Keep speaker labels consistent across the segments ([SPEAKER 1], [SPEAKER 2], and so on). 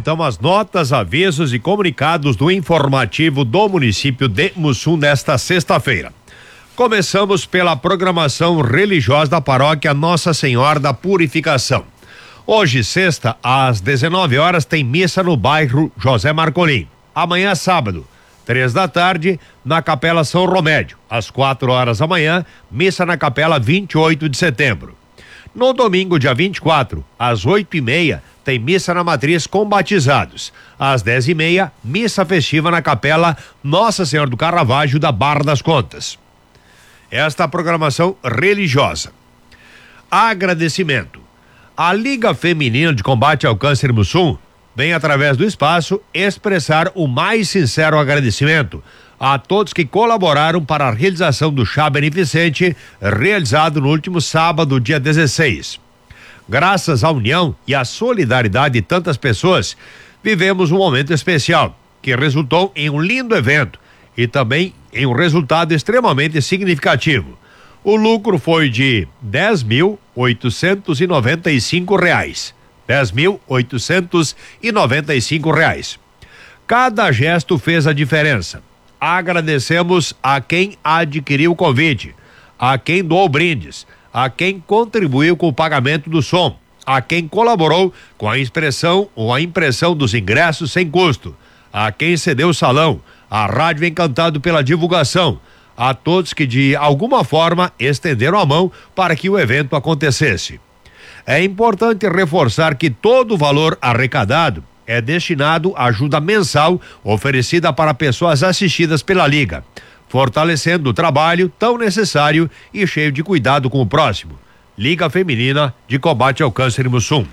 [SPEAKER 1] então as notas, avisos e comunicados do informativo do município de Mussum nesta sexta-feira. Começamos pela programação religiosa da paróquia Nossa Senhora da Purificação. Hoje, sexta, às 19 horas, tem missa no bairro José Marcolim. Amanhã, sábado, 3 da tarde, na Capela São Romédio. Às 4 horas da manhã, missa na Capela 28 de setembro. No domingo, dia 24, às 8h30, tem missa na Matriz com batizados. Às 10h30, missa festiva na Capela Nossa Senhora do Caravaggio da Barra das Contas. Esta é a programação religiosa. Agradecimento. A Liga Feminina de Combate ao Câncer Mussum vem, através do espaço, expressar o mais sincero agradecimento a todos que colaboraram para a realização do chá beneficente realizado no último sábado, dia 16. Graças à união e à solidariedade de tantas pessoas, vivemos um momento especial que resultou em um lindo evento e também em um resultado extremamente significativo. O lucro foi de R$10.895. R$10.895. Cada gesto fez a diferença. Agradecemos a quem adquiriu o convite, a quem doou brindes, a quem contribuiu com o pagamento do som, a quem colaborou com a expressão ou a impressão dos ingressos sem custo, a quem cedeu o salão, a Rádio Encantado pela divulgação, a todos que de alguma forma estenderam a mão para que o evento acontecesse. É importante reforçar que todo o valor arrecadado é destinado à ajuda mensal oferecida para pessoas assistidas pela Liga, fortalecendo o trabalho tão necessário e cheio de cuidado com o próximo. Liga Feminina de Combate ao Câncer em Mussum.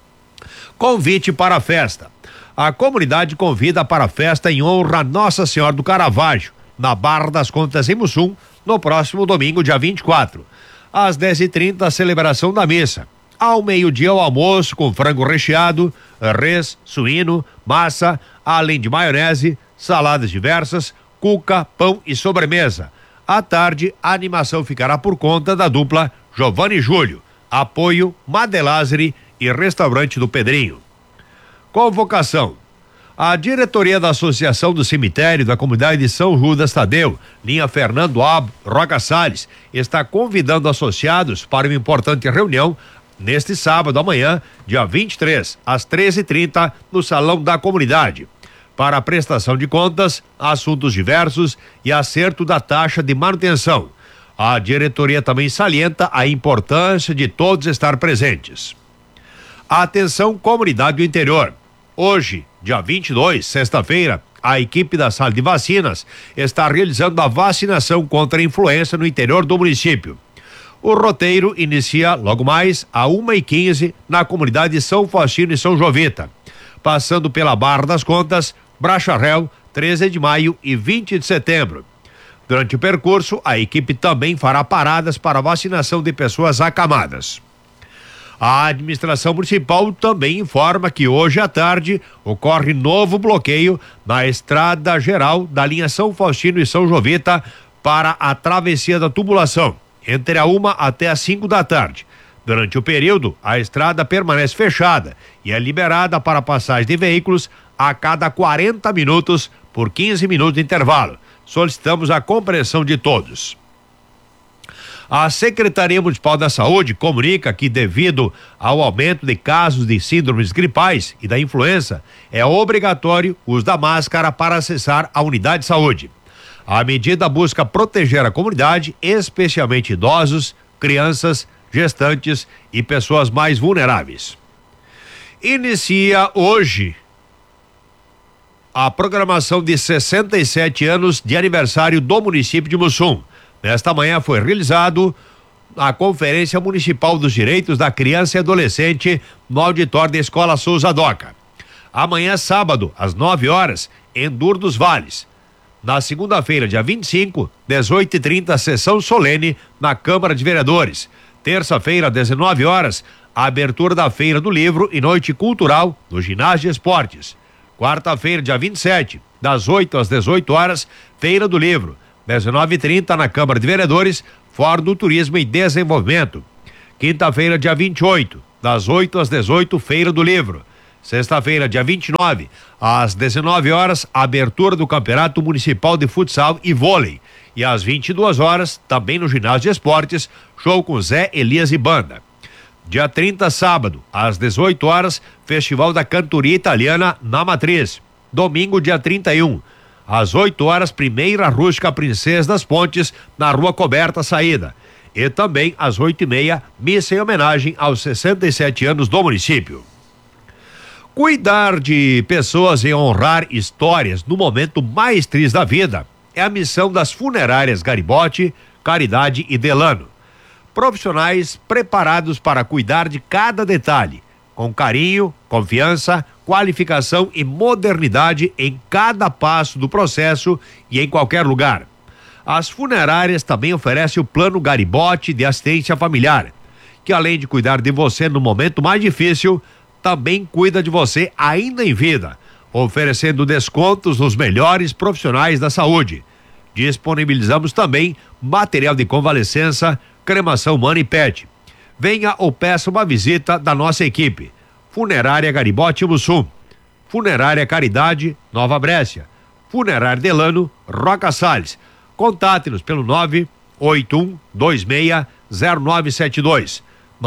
[SPEAKER 1] Convite para a festa. A comunidade convida para a festa em honra a Nossa Senhora do Caravaggio, na Barra das Contas em Mussum, no próximo domingo, dia 24. Às 10h30, a celebração da missa. Ao meio-dia, o almoço com frango recheado, res, suíno, massa, além de maionese, saladas diversas, cuca, pão e sobremesa. À tarde, a animação ficará por conta da dupla Giovanni e Júlio. Apoio Madelazzi e Restaurante do Pedrinho. Convocação. A diretoria da Associação do Cemitério da Comunidade de São Judas Tadeu, linha Fernando Roca Salles, está convidando associados para uma importante reunião neste sábado, amanhã, dia 23, às 13h30, no Salão da Comunidade, para a prestação de contas, assuntos diversos e acerto da taxa de manutenção. A diretoria também salienta a importância de todos estar presentes. Atenção, comunidade do interior. Hoje, dia 22, sexta-feira, a equipe da sala de vacinas está realizando a vacinação contra a influenza no interior do município. O roteiro inicia logo mais às 1h15 na comunidade de São Faustino e São Jovita, passando pela Barra das Contas, Bracharel, 13 de maio e 20 de setembro. Durante o percurso, a equipe também fará paradas para vacinação de pessoas acamadas. A administração municipal também informa que hoje à tarde ocorre novo bloqueio na estrada geral da linha São Faustino e São Jovita para a travessia da tubulação, entre a 1 até as 5 da tarde. Durante o período, a estrada permanece fechada e é liberada para passagem de veículos a cada 40 minutos por 15 minutos de intervalo. Solicitamos a compreensão de todos. A Secretaria Municipal da Saúde comunica que, devido ao aumento de casos de síndromes gripais e da influenza, é obrigatório o uso da máscara para acessar a unidade de saúde. A medida busca proteger a comunidade, especialmente idosos, crianças, gestantes e pessoas mais vulneráveis. Inicia hoje a programação de 67 anos de aniversário do município de Mussum. Nesta manhã foi realizado a Conferência Municipal dos Direitos da Criança e Adolescente no auditório da Escola Souza Doca. Amanhã, sábado, às 9 horas, em Dur dos Vales. Na segunda-feira, dia 25, 18h30, sessão solene na Câmara de Vereadores. Terça-feira, 19 horas, a abertura da Feira do Livro e Noite Cultural no Ginásio de Esportes. Quarta-feira, dia 27, das 8 às 18 horas, Feira do Livro. 19h30 na Câmara de Vereadores, Fórum do Turismo e Desenvolvimento. Quinta-feira, dia 28, das 8 às 18, Feira do Livro. Sexta-feira, dia 29, às 19 horas, abertura do Campeonato Municipal de Futsal e Vôlei. E às 22 horas, também no Ginásio de Esportes, show com Zé Elias e Banda. Dia 30, sábado, às 18 horas, Festival da Cantoria Italiana na Matriz. Domingo, dia 31, às 8 horas, Primeira Rústica Princesa das Pontes, na Rua Coberta Saída. E também, às 8h30, missa em homenagem aos 67 anos do município. Cuidar de pessoas e honrar histórias no momento mais triste da vida é a missão das funerárias Garibotti, Caridade e Delano. Profissionais preparados para cuidar de cada detalhe, com carinho, confiança, qualificação e modernidade em cada passo do processo e em qualquer lugar. As funerárias também oferecem o Plano Garibotti de Assistência Familiar, que além de cuidar de você no momento mais difícil, também cuida de você ainda em vida, oferecendo descontos nos melhores profissionais da saúde. Disponibilizamos também material de convalescença, cremação humana e pet. Venha ou peça uma visita da nossa equipe. Funerária Garibotti Mussum, Funerária Caridade, Nova Brécia, Funerária Delano, Roca Salles. Contate-nos pelo 981260972,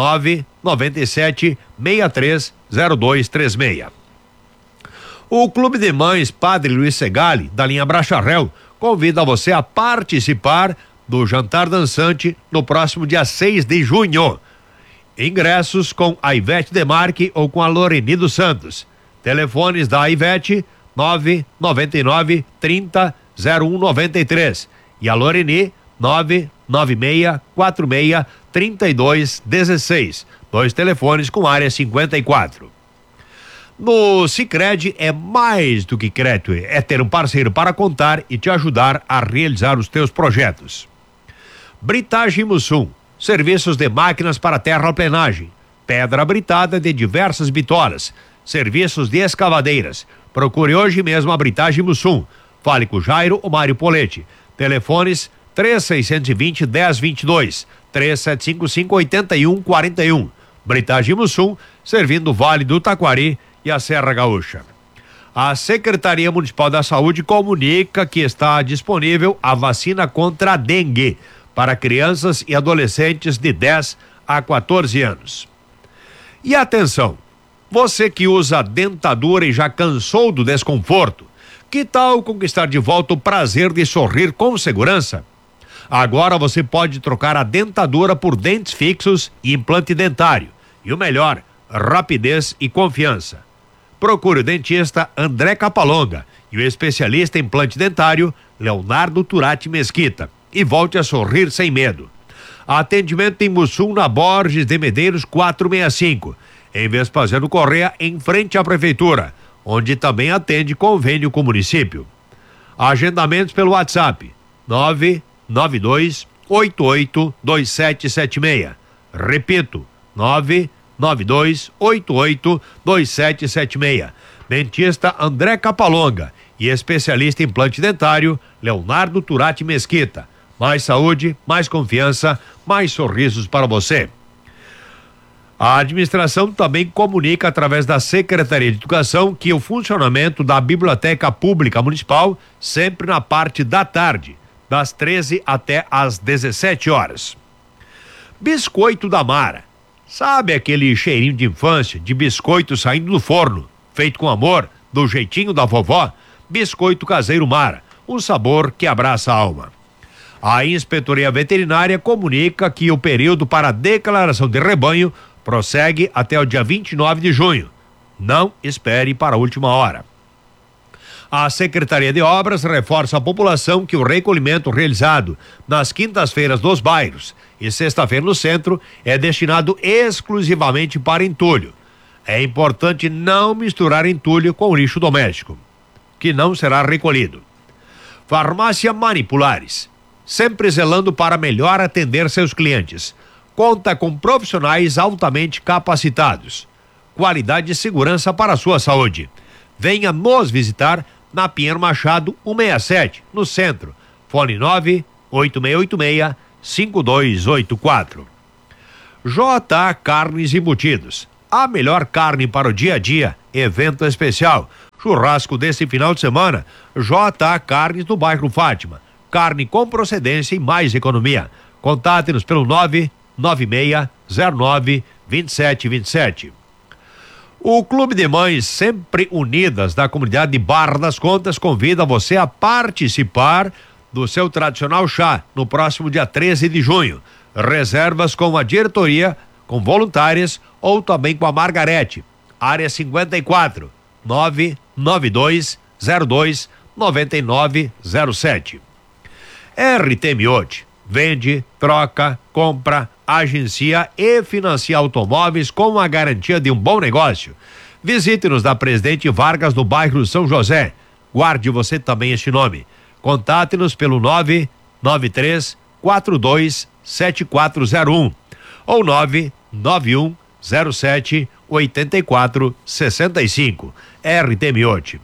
[SPEAKER 1] 997630236. O Clube de Mães Padre Luiz Segali, da linha Bracharel, convida você a participar do jantar dançante no próximo dia 6 de junho. Ingressos com a Ivete Demarque ou com a Loreni dos Santos. Telefones da Ivete 999 30 0193 e a Loreni 996 46 32 16. Dois telefones com área 54. No Sicredi é mais do que crédito, é ter um parceiro para contar e te ajudar a realizar os teus projetos. Britagem Mussum, serviços de máquinas para terraplenagem, pedra britada de diversas bitolas, serviços de escavadeiras. Procure hoje mesmo a Britagem Mussum. Fale com Jairo ou Mário Polete. Telefones 3620-1022, 3755-8141. Britagem Mussum, servindo o Vale do Taquari e a Serra Gaúcha. A Secretaria Municipal da Saúde comunica que está disponível a vacina contra a dengue para crianças e adolescentes de 10 a 14 anos. E atenção, você que usa dentadura e já cansou do desconforto, que tal conquistar de volta o prazer de sorrir com segurança? Agora você pode trocar a dentadura por dentes fixos e implante dentário. E o melhor, rapidez e confiança. Procure o dentista André Capalonga e o especialista em implante dentário Leonardo Turati Mesquita e volte a sorrir sem medo. Atendimento em Mussum, na Borges de Medeiros 465, em Vespasiano Correia, em frente à prefeitura, onde também atende convênio com o município. Agendamentos pelo WhatsApp 992882776. Repito, 992882776. Dentista André Capalonga e especialista em implante dentário Leonardo Turati Mesquita. Mais saúde, mais confiança, mais sorrisos para você. A administração também comunica através da Secretaria de Educação que o funcionamento da Biblioteca Pública Municipal sempre na parte da tarde, das 13 até às 17 horas. Biscoito da Mara. Sabe aquele cheirinho de infância, de biscoito saindo do forno, feito com amor, do jeitinho da vovó? Biscoito caseiro Mara, um sabor que abraça a alma. A Inspetoria Veterinária comunica que o período para a declaração de rebanho prossegue até o dia 29 de junho. Não espere para a última hora. A Secretaria de Obras reforça a população que o recolhimento realizado nas quintas-feiras dos bairros e sexta-feira no centro é destinado exclusivamente para entulho. É importante não misturar entulho com lixo doméstico, que não será recolhido. Farmácia Manipulares, sempre zelando para melhor atender seus clientes. Conta com profissionais altamente capacitados. Qualidade e segurança para a sua saúde. Venha nos visitar na Pinheiro Machado 167, no centro. Fone 98686-5284. JA Carnes Embutidos. A melhor carne para o dia a dia evento especial. Churrasco desse final de semana, JA Carnes no bairro Fátima. Carne com procedência e mais economia. Contate-nos pelo 996092727. O Clube de Mães Sempre Unidas da comunidade de Barra das Contas convida você a participar do seu tradicional chá no próximo dia 13 de junho. Reservas com a diretoria, com voluntárias ou também com a Margarete. Área 54 992029907. RT Miote vende, troca, compra, agencia e financia automóveis com a garantia de um bom negócio. Visite-nos na Presidente Vargas, no bairro São José. Guarde você também este nome. Contate-nos pelo 993427401 ou 991078465. RT Miote.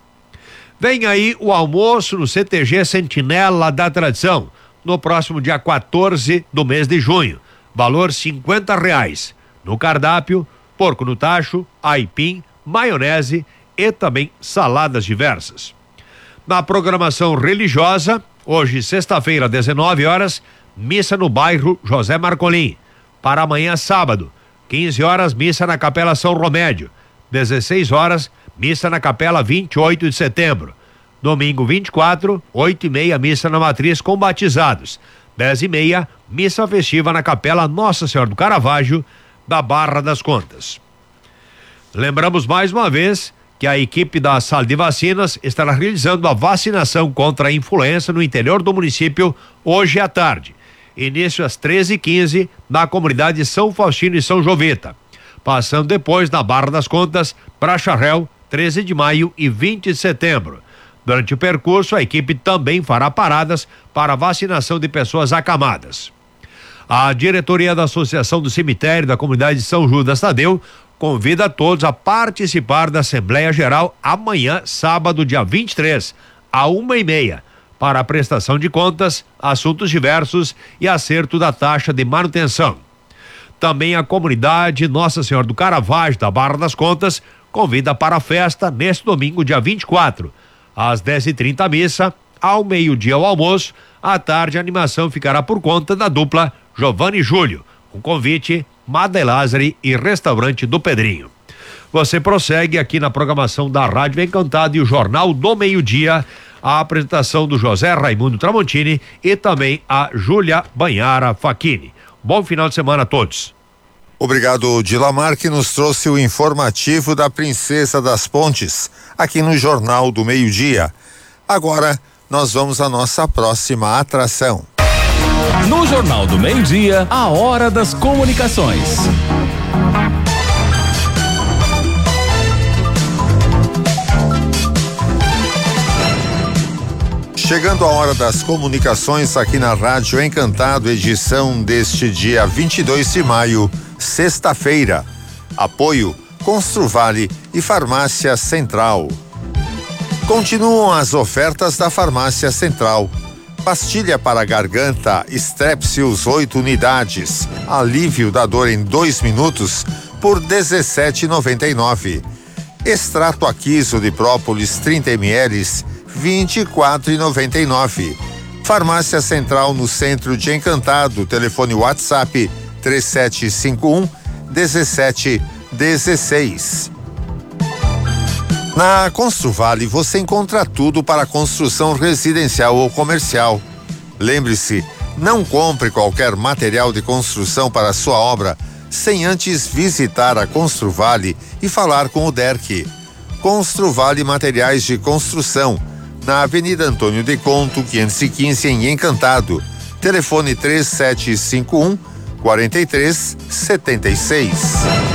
[SPEAKER 1] Vem aí o almoço no CTG Sentinela da Tradição, no próximo dia 14 do mês de junho. Valor R$50. No cardápio, porco no tacho, aipim, maionese e também saladas diversas. Na programação religiosa, hoje, sexta-feira, 19 horas, missa no bairro José Marcolim. Para amanhã, sábado, 15 horas, missa na Capela São Romédio. 16 horas, missa na Capela 28 de setembro. Domingo 24, 8h30, missa na Matriz com batizados. 10h30, missa festiva na Capela Nossa Senhora do Caravaggio, da Barra das Contas. Lembramos mais uma vez que a equipe da Sala de Vacinas estará realizando a vacinação contra a influenza no interior do município hoje à tarde. Início às 13h15 na comunidade São Faustino e São Jovita. Passando depois na Barra das Contas, Bracharel, 13 de maio e 20 de setembro. Durante o percurso, a equipe também fará paradas para vacinação de pessoas acamadas. A diretoria da Associação do Cemitério da Comunidade de São Judas Tadeu convida a todos a participar da Assembleia Geral amanhã, sábado, dia 23, à 1h30, para a prestação de contas, assuntos diversos e acerto da taxa de manutenção. Também a comunidade Nossa Senhora do Caravaggio, da Barra das Contas, convida para a festa neste domingo, dia 24, às 10h30 a missa, ao meio-dia o almoço, à tarde a animação ficará por conta da dupla Giovanni e Júlio, com convite Madelazari e Restaurante do Pedrinho. Você prossegue aqui na programação da Rádio Encantado e o Jornal do Meio-Dia, a apresentação do José Raimundo Tramontini e também a Júlia Banhara Facchini. Bom final de semana a todos.
[SPEAKER 2] Obrigado, Dilamar, que nos trouxe o informativo da Princesa das Pontes, aqui no Jornal do Meio-Dia. Agora, nós vamos à nossa próxima atração.
[SPEAKER 3] No Jornal do Meio-Dia, a Hora das Comunicações.
[SPEAKER 2] Chegando a Hora das Comunicações aqui na Rádio Encantado, edição deste dia 22 de maio, sexta-feira. Apoio Construvale e Farmácia Central. Continuam as ofertas da Farmácia Central. Pastilha para garganta Strepsils 8 unidades. Alívio da dor em 2 minutos por R$17,99. Extrato Aquiso de própolis 30 ml, R$24,99. Farmácia Central no centro de Encantado. Telefone WhatsApp 3751-1716. Na Construvale você encontra tudo para construção residencial ou comercial. Lembre-se, não compre qualquer material de construção para sua obra sem antes visitar a Construvale e falar com o DERC. Construvale Materiais de Construção, na Avenida Antônio de Conto, 515, em Encantado. Telefone 3751-4376.